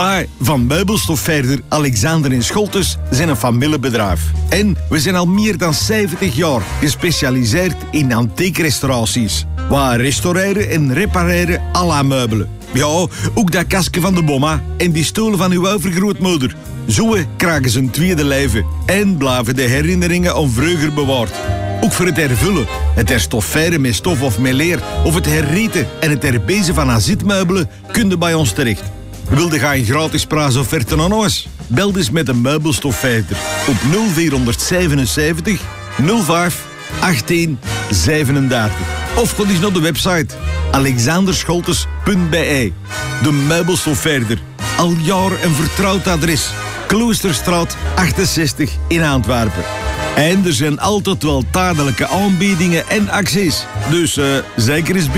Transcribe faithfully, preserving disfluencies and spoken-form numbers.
Wij van meubelstofverder Alexander en Scholtes zijn een familiebedrijf. En we zijn al meer dan zeventig jaar gespecialiseerd in antiekrestauraties. Wij restaureren en repareren à la meubelen. Ja, ook dat kastje van de bomma en die stoelen van uw overgrootmoeder. Zo krijgen ze een tweede leven en blijven de herinneringen aan vroeger bewaard. Ook voor het hervullen, het herstofferen met stof of met leer, of het herrieten en het herbezen van azitmeubelen kun je bij ons terecht. Wilde ga een gratis prijsofferte aan ons? Bel dus met een meubelstofverder op nul vierhonderdzevenenzeventig nul vijf achttien zevenendertig. Of ga eens naar de website alexanderscholtes punt b e. De meubelstofverder. Al jaar een vertrouwd adres. Kloosterstraat achtenzestig in Antwerpen. En er zijn altijd wel tijdelijke aanbiedingen en acties. Dus uh, zeker eens